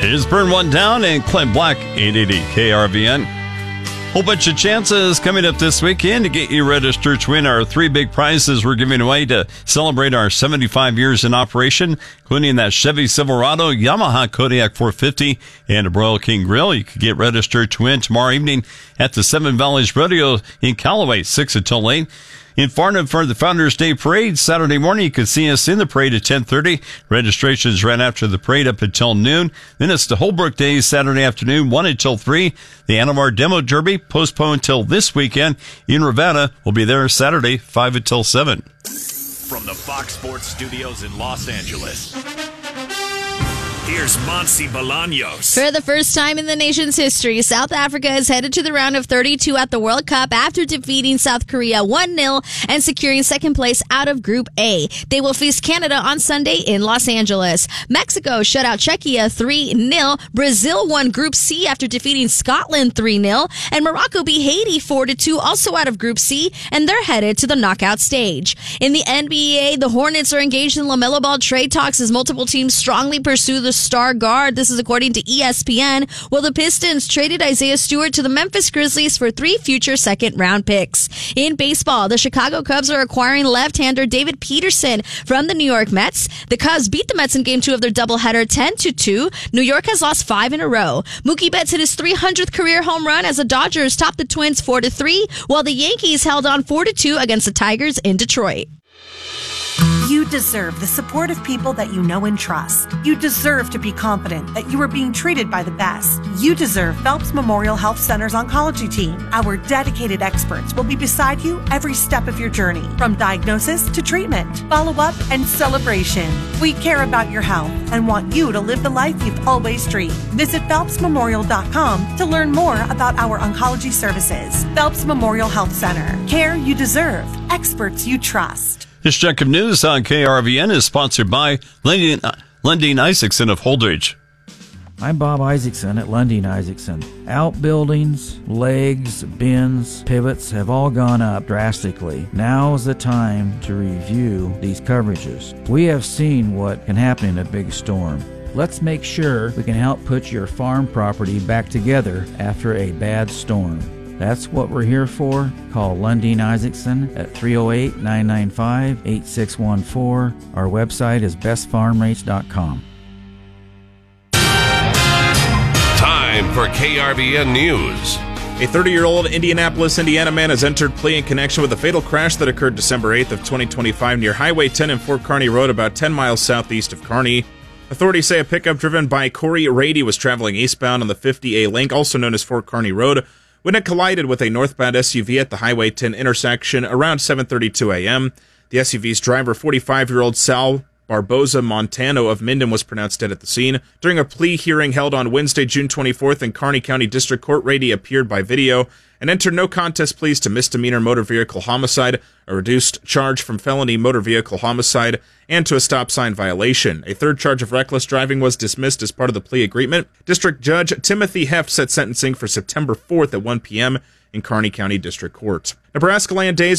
Here's Burn One Down and Clint Black, 880 KRVN. Whole bunch of chances coming up this weekend to get you registered to win our 3 big prizes we're giving away to celebrate our 75 years in operation, including that Chevy Silverado, Yamaha Kodiak 450, and a Broil King Grill. You can get registered to win tomorrow evening at the Seven Valleys Rodeo in Callaway, 6 until 8. In Farnham for the Founders Day Parade, Saturday morning, you can see us in the parade at 10:30. Registrations right after the parade up until noon. Then it's the Holbrook Day, Saturday afternoon, 1 until 3. The Animar Demo Derby, postponed until this weekend. In Ravenna, we'll be there Saturday, 5 until 7. From the Fox Sports Studios in Los Angeles, here's Monsi Bolaños. For the first time in the nation's history, South Africa is headed to the round of 32 at the World Cup after defeating South Korea 1-0 and securing second place out of Group A. They will face Canada on Sunday in Los Angeles. Mexico shut out Czechia 3-0. Brazil won Group C after defeating Scotland 3-0. And Morocco beat Haiti 4-2, also out of Group C, and they're headed to the knockout stage. In the NBA, the Hornets are engaged in LaMelo Ball trade talks as multiple teams strongly pursue the star guard. This is according to ESPN. Well, the Pistons traded Isaiah Stewart to the Memphis Grizzlies for 3 future second-round picks. In baseball, the Chicago Cubs are acquiring left-hander David Peterson from the New York Mets. The Cubs beat the Mets in Game 2 of their doubleheader 10-2. New York has lost 5 in a row. Mookie Betts hit his 300th career home run as the Dodgers topped the Twins 4-3, while the Yankees held on 4-2 against the Tigers in Detroit. You deserve the support of people that you know and trust. You deserve to be confident that you are being treated by the best. You deserve Phelps Memorial Health Center's oncology team. Our dedicated experts will be beside you every step of your journey, from diagnosis to treatment, follow-up, and celebration. We care about your health and want you to live the life you've always dreamed. Visit PhelpsMemorial.com to learn more about our oncology services. Phelps Memorial Health Center. Care you deserve. Experts you trust. This chunk of news on KRVN is sponsored by Lundin Isaacson of Holdridge. I'm Bob Isaacson at Lundin Isaacson. Outbuildings, legs, bins, pivots have all gone up drastically. Now is the time to review these coverages. We have seen what can happen in a big storm. Let's make sure we can help put your farm property back together after a bad storm. That's what we're here for. Call Lundin Isaacson at 308-995-8614. Our website is bestfarmrates.com. Time for KRVN News. A 30-year-old Indianapolis, Indiana man has entered plea in connection with a fatal crash that occurred December 8th of 2025 near Highway 10 and Fort Kearney Road, about 10 miles southeast of Kearney. Authorities say a pickup driven by Corey Rady was traveling eastbound on the 50A link, also known as Fort Kearney Road, when it collided with a northbound SUV at the Highway 10 intersection around 7:32 a.m. The SUV's driver, 45-year-old Sal Barboza Montano of Minden, was pronounced dead at the scene. During a plea hearing held on Wednesday, June 24th in Kearney County District Court, Rady appeared by video and entered no contest pleas to misdemeanor motor vehicle homicide, a reduced charge from felony motor vehicle homicide, and to a stop sign violation. A third charge of reckless driving was dismissed as part of the plea agreement. District Judge Timothy Heft set sentencing for September 4th at 1 p.m. in Kearney County District Court. Nebraska Land Days